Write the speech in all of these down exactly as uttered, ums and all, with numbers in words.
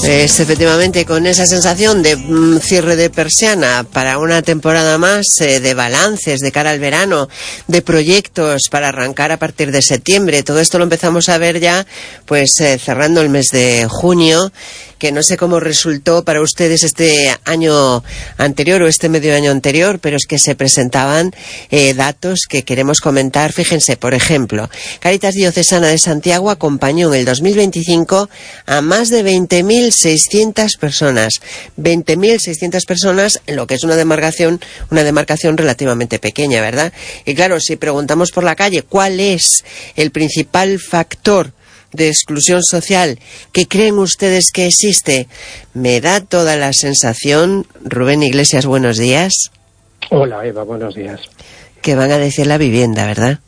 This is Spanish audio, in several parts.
Pues efectivamente, con esa sensación de mm, cierre de persiana para una temporada más, eh, de balances de cara al verano, de proyectos para arrancar a partir de septiembre, todo esto lo empezamos a ver ya pues eh, cerrando el mes de junio, que no sé cómo resultó para ustedes este año anterior o este medio año anterior, pero es que se presentaban eh, datos que queremos comentar. Fíjense, por ejemplo, Cáritas Diocesana de Santiago acompañó en el dos mil veinticinco a más de veinte mil seiscientas personas, veinte mil seiscientas personas en lo que es una demarcación, una demarcación relativamente pequeña, ¿verdad? Y claro, si preguntamos por la calle cuál es el principal factor de exclusión social que creen ustedes que existe, me da toda la sensación, Rubén Iglesias, buenos días. Hola Eva, buenos días. Que van a decir la vivienda, ¿verdad?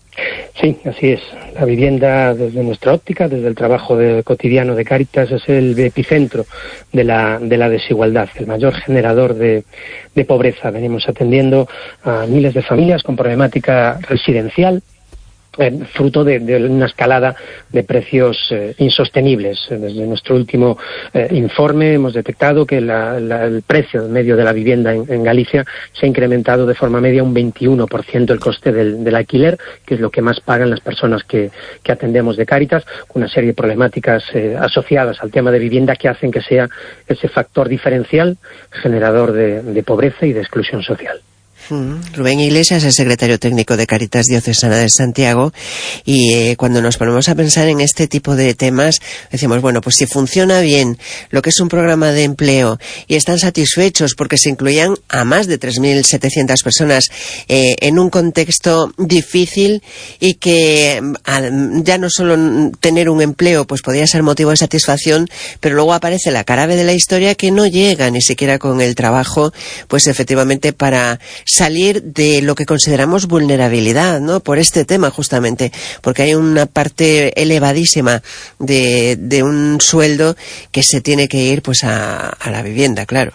Sí, así es. La vivienda, desde nuestra óptica, desde el trabajo de, cotidiano de Cáritas, es el epicentro de la, de la desigualdad, el mayor generador de, de pobreza. Venimos atendiendo a miles de familias con problemática residencial, Eh, fruto de, de una escalada de precios eh, insostenibles. Desde nuestro último eh, informe hemos detectado que la, la, el precio medio de la vivienda en, en Galicia se ha incrementado de forma media un veintiuno por ciento el coste del, del alquiler, que es lo que más pagan las personas que, que atendemos de Cáritas, con una serie de problemáticas eh, asociadas al tema de vivienda que hacen que sea ese factor diferencial generador de, de pobreza y de exclusión social. Rubén Iglesias es secretario técnico de Cáritas Diocesana de Santiago, y eh, cuando nos ponemos a pensar en este tipo de temas decimos, bueno, pues si funciona bien lo que es un programa de empleo y están satisfechos porque se incluían a más de tres mil setecientas personas eh, en un contexto difícil, y que al, ya no solo tener un empleo pues podría ser motivo de satisfacción, pero luego aparece la cara B de la historia, que no llega ni siquiera con el trabajo pues efectivamente para salir de lo que consideramos vulnerabilidad, ¿no? Por este tema justamente, porque hay una parte elevadísima de, de un sueldo que se tiene que ir pues a, a la vivienda, claro.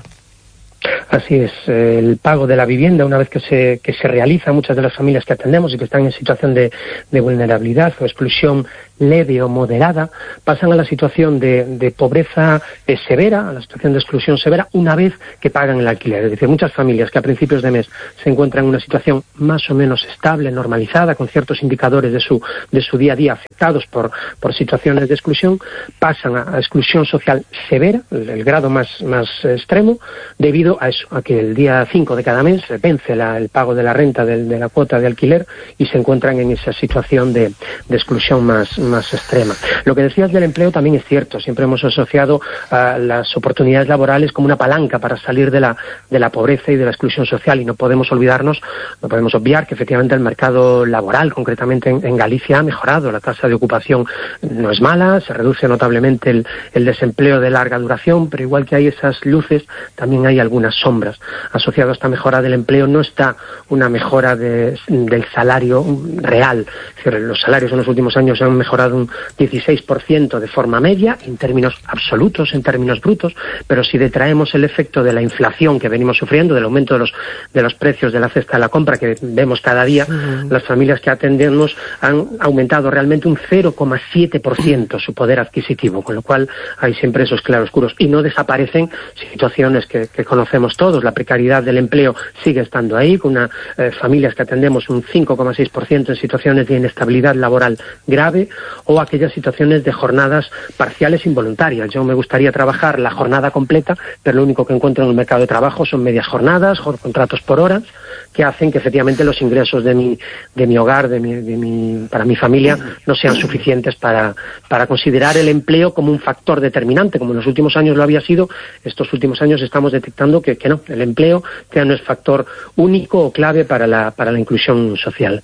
Así es, el pago de la vivienda, una vez que se, que se realiza, muchas de las familias que atendemos y que están en situación de, de vulnerabilidad o exclusión leve o moderada, pasan a la situación de, de pobreza eh, severa, a la situación de exclusión severa, una vez que pagan el alquiler. Es decir, muchas familias que a principios de mes se encuentran en una situación más o menos estable, normalizada, con ciertos indicadores de su, de su día a día afectados por, por situaciones de exclusión, pasan a, a exclusión social severa, el, el grado más, más extremo, debido a eso, a que el día cinco de cada mes vence la, el pago de la renta, de, de la cuota de alquiler, y se encuentran en esa situación de, de exclusión más más extrema. Lo que decías del empleo también es cierto. Siempre hemos asociado a las oportunidades laborales como una palanca para salir de la de la pobreza y de la exclusión social, y no podemos olvidarnos, no podemos obviar que efectivamente el mercado laboral, concretamente en, en Galicia, ha mejorado. La tasa de ocupación no es mala, se reduce notablemente el, el desempleo de larga duración, pero igual que hay esas luces, también hay algunas sombras. Asociado a esta mejora del empleo no está una mejora de, del salario real. Es decir, los salarios en los últimos años han mejorado un dieciséis por ciento de forma media, en términos absolutos, en términos brutos, pero si detraemos el efecto de la inflación que venimos sufriendo, del aumento de los, de los precios de la cesta de la compra que vemos cada día, uh-huh. Las familias que atendemos han aumentado realmente un cero coma siete por ciento su poder adquisitivo, con lo cual hay siempre esos claroscuros, y no desaparecen situaciones que, que conocemos todos. La precariedad del empleo sigue estando ahí, con una, eh, familias que atendemos un cinco coma seis por ciento en situaciones de inestabilidad laboral grave, o aquellas situaciones de jornadas parciales involuntarias. Yo me gustaría trabajar la jornada completa, pero lo único que encuentro en el mercado de trabajo son medias jornadas, contratos por horas, que hacen que efectivamente los ingresos de mi, de mi hogar, de mi, de mi, para mi familia, no sean suficientes para, para considerar el empleo como un factor determinante, como en los últimos años lo había sido. Estos últimos años estamos detectando que, que no, el empleo ya no es factor único o clave para la, para la inclusión social.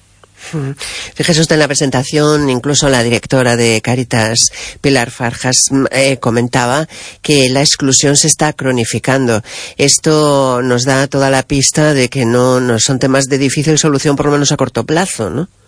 Fíjese usted en la presentación, incluso la directora de Cáritas, Pilar Farjas, eh, comentaba que la exclusión se está cronificando. Esto nos da toda la pista de que no, no son temas de difícil solución, por lo menos a corto plazo, ¿no?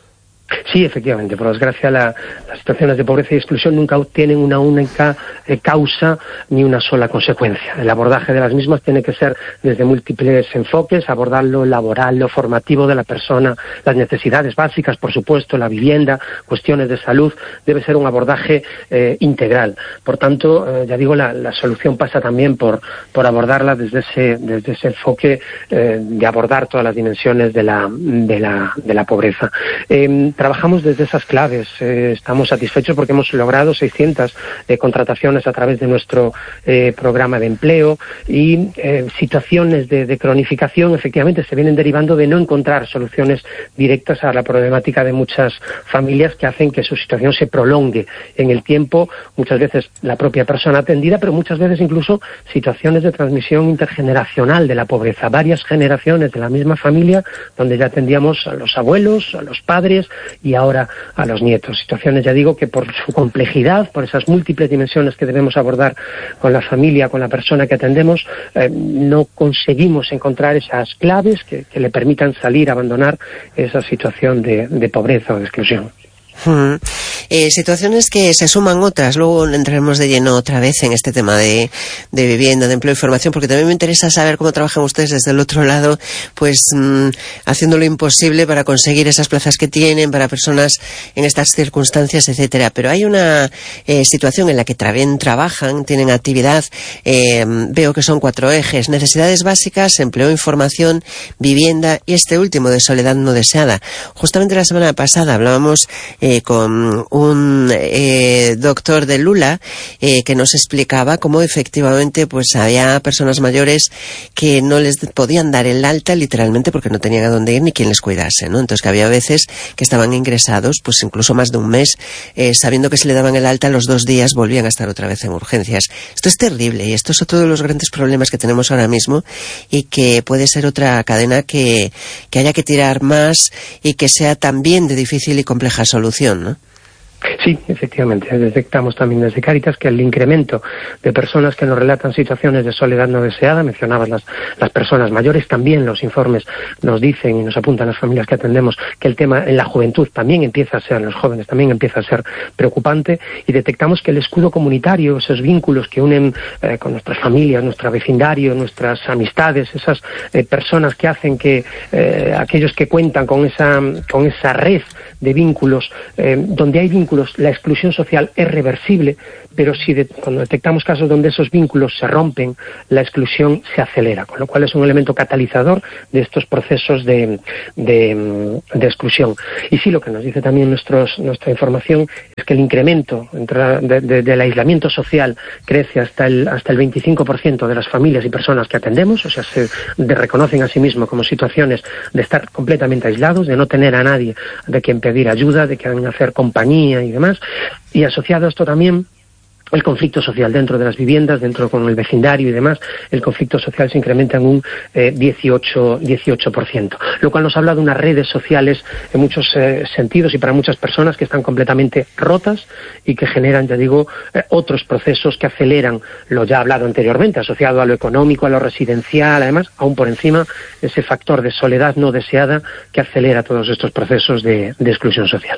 Sí, efectivamente. Por desgracia, la, las situaciones de pobreza y exclusión nunca tienen una única eh, causa ni una sola consecuencia. El abordaje de las mismas tiene que ser desde múltiples enfoques, abordar lo laboral, lo formativo de la persona, las necesidades básicas, por supuesto, la vivienda, cuestiones de salud. Debe ser un abordaje eh, integral. Por tanto, eh, ya digo, la, la solución pasa también por, por abordarla desde ese, desde ese enfoque eh, de abordar todas las dimensiones de la, de la, de la pobreza. Eh, Trabajamos desde esas claves, eh, estamos satisfechos porque hemos logrado seiscientas eh, contrataciones a través de nuestro eh, programa de empleo y eh, situaciones de, de cronificación efectivamente se vienen derivando de no encontrar soluciones directas a la problemática de muchas familias que hacen que su situación se prolongue en el tiempo, muchas veces la propia persona atendida, pero muchas veces incluso situaciones de transmisión intergeneracional de la pobreza, varias generaciones de la misma familia donde ya atendíamos a los abuelos, a los padres y ahora a los nietos. Situaciones, ya digo, que por su complejidad, por esas múltiples dimensiones que debemos abordar con la familia, con la persona que atendemos, eh, no conseguimos encontrar esas claves que, que le permitan salir, abandonar esa situación de, de pobreza o de exclusión. Hmm. Eh, situaciones que se suman otras, luego entraremos de lleno otra vez en este tema de, de vivienda, de empleo y formación, porque también me interesa saber cómo trabajan ustedes desde el otro lado, pues mmm, haciendo lo imposible para conseguir esas plazas que tienen para personas en estas circunstancias, etcétera. Pero hay una eh, situación en la que también trabajan, tienen actividad, eh, veo que son cuatro ejes: necesidades básicas, empleo, información, vivienda y este último de soledad no deseada. Justamente la semana pasada hablábamos Eh, con un eh, doctor de Lula eh, que nos explicaba cómo efectivamente pues había personas mayores que no les podían dar el alta literalmente porque no tenían a dónde ir ni quien les cuidase, ¿no? Entonces que había veces que estaban ingresados pues incluso más de un mes eh, sabiendo que si le daban el alta los dos días volvían a estar otra vez en urgencias. Esto es terrible y esto es otro de los grandes problemas que tenemos ahora mismo y que puede ser otra cadena que, que haya que tirar más y que sea también de difícil y compleja solución, ¿no? Sí, efectivamente. Detectamos también desde Cáritas que el incremento de personas que nos relatan situaciones de soledad no deseada, mencionabas las, las personas mayores, también los informes nos dicen y nos apuntan las familias que atendemos que el tema en la juventud también empieza a ser, en los jóvenes también empieza a ser preocupante, y detectamos que el escudo comunitario, esos vínculos que unen eh, con nuestras familias, nuestro vecindario, nuestras amistades, esas eh, personas que hacen que eh, aquellos que cuentan con esa, con esa red de vínculos, eh, donde hay vínculos, la exclusión social es reversible, pero si de, cuando detectamos casos donde esos vínculos se rompen, la exclusión se acelera, con lo cual es un elemento catalizador de estos procesos de, de, de exclusión. Y sí, lo que nos dice también nuestros, nuestra información es que el incremento entre, de, de, del aislamiento social crece hasta el, hasta el veinticinco por ciento de las familias y personas que atendemos, o sea, se de, reconocen a sí mismos como situaciones de estar completamente aislados, de no tener a nadie de quien pedir ayuda, de quien hacer compañía y demás, y asociado a esto también el conflicto social dentro de las viviendas, dentro con el vecindario y demás, el conflicto social se incrementa en un eh, dieciocho por ciento, lo cual nos habla de unas redes sociales en muchos eh, sentidos y para muchas personas que están completamente rotas y que generan, ya digo, eh, otros procesos que aceleran lo ya hablado anteriormente, asociado a lo económico, a lo residencial, además, aún por encima, ese factor de soledad no deseada que acelera todos estos procesos de, de exclusión social.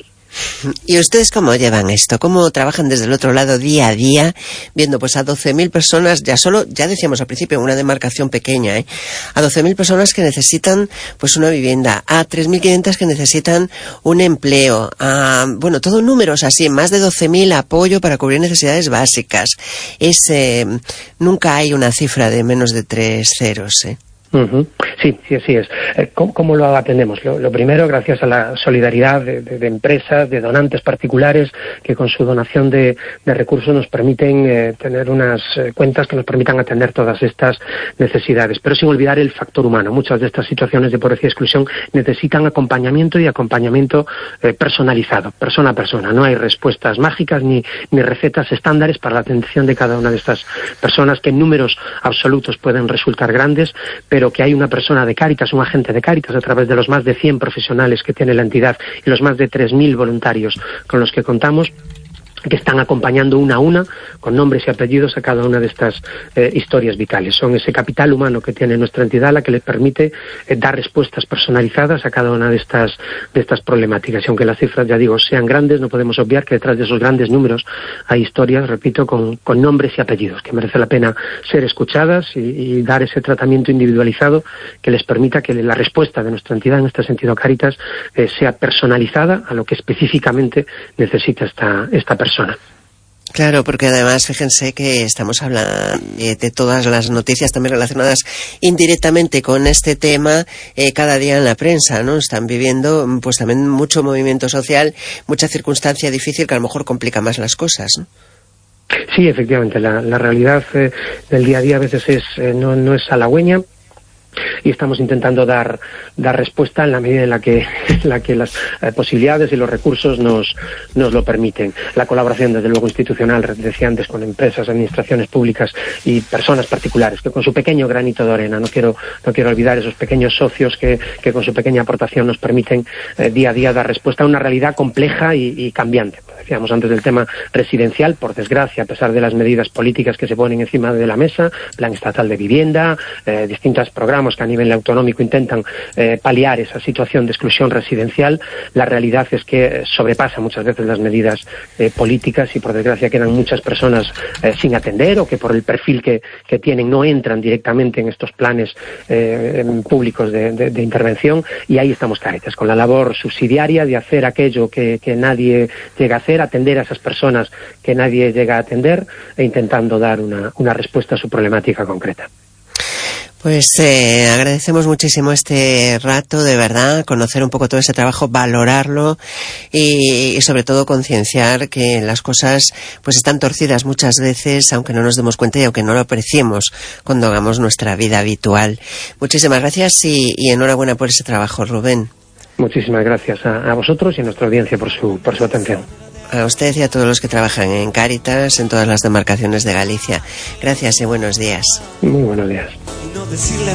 ¿Y ustedes cómo llevan esto? ¿Cómo trabajan desde el otro lado día a día, viendo pues a doce mil personas, ya solo, ya decíamos al principio, una demarcación pequeña, ¿eh? a doce mil personas que necesitan pues una vivienda, a tres mil quinientas que necesitan un empleo, a, bueno, todo números así, más de doce mil apoyo para cubrir necesidades básicas? Es, eh, nunca hay una cifra de menos de tres ceros, ¿eh? Uh-huh. Sí, sí, así es. Eh, ¿cómo, ¿Cómo lo atendemos? Lo, lo primero, gracias a la solidaridad de, de, de empresas, de donantes particulares, que con su donación de, de recursos nos permiten eh, tener unas eh, cuentas que nos permitan atender todas estas necesidades. Pero sin olvidar el factor humano. Muchas de estas situaciones de pobreza y exclusión necesitan acompañamiento y acompañamiento eh, personalizado, persona a persona. No hay respuestas mágicas ni, ni recetas estándares para la atención de cada una de estas personas, que en números absolutos pueden resultar grandes, pero que hay una persona de Cáritas, un agente de Cáritas, a través de los más de cien profesionales que tiene la entidad y los más de tres mil voluntarios con los que contamos, que están acompañando una a una, con nombres y apellidos, a cada una de estas eh, historias vitales. Son ese capital humano que tiene nuestra entidad la que les permite eh, dar respuestas personalizadas a cada una de estas de estas problemáticas. Y aunque las cifras, ya digo, sean grandes, no podemos obviar que detrás de esos grandes números hay historias, repito, con, con nombres y apellidos, que merece la pena ser escuchadas y, y dar ese tratamiento individualizado que les permita que la respuesta de nuestra entidad, en este sentido Cáritas, eh, sea personalizada a lo que específicamente necesita esta, esta persona. Claro, porque además fíjense que estamos hablando eh, de todas las noticias también relacionadas indirectamente con este tema eh, cada día en la prensa, ¿no? Están viviendo pues también mucho movimiento social, mucha circunstancia difícil que a lo mejor complica más las cosas, ¿no? Sí, efectivamente, la, la realidad eh, del día a día a veces es eh, no, no es halagüeña. Y estamos intentando dar dar respuesta en la medida en la que en la que las eh, posibilidades y los recursos nos nos lo permiten. La colaboración, desde luego, institucional, decía antes, con empresas, administraciones públicas y personas particulares que con su pequeño granito de arena, no quiero no quiero olvidar esos pequeños socios que, que con su pequeña aportación nos permiten eh, día a día dar respuesta a una realidad compleja y, y cambiante. Decíamos antes del tema residencial, por desgracia, a pesar de las medidas políticas que se ponen encima de la mesa, plan estatal de vivienda, eh, distintos programas que a nivel autonómico intentan eh, paliar esa situación de exclusión residencial, la realidad es que sobrepasa muchas veces las medidas eh, políticas y por desgracia quedan muchas personas eh, sin atender o que por el perfil que, que tienen no entran directamente en estos planes eh, públicos de, de, de intervención, y ahí estamos Cáritas, con la labor subsidiaria de hacer aquello que, que nadie llega a hacer, atender a esas personas que nadie llega a atender e intentando dar una, una respuesta a su problemática concreta. Pues eh, agradecemos muchísimo este rato, de verdad, conocer un poco todo ese trabajo, valorarlo y, y sobre todo concienciar que las cosas pues están torcidas muchas veces, aunque no nos demos cuenta y aunque no lo apreciemos cuando hagamos nuestra vida habitual. Muchísimas gracias y, y enhorabuena por ese trabajo, Rubén. Muchísimas gracias a, a vosotros y a nuestra audiencia por su, por su atención. A usted y a todos los que trabajan en Cáritas, en todas las demarcaciones de Galicia. Gracias y buenos días. Muy buenos días.